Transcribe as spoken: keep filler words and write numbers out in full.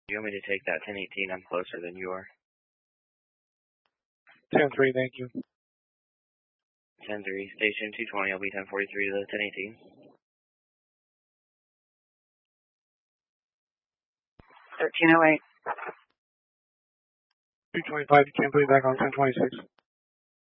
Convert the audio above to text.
You want me to take that ten eighteen? I'm closer than you are. ten three, thank you. ten three, station two twenty, I'll be ten forty-three to the ten eighteen. thirteen oh eight. two twenty-five, you can't put it back on ten twenty-six.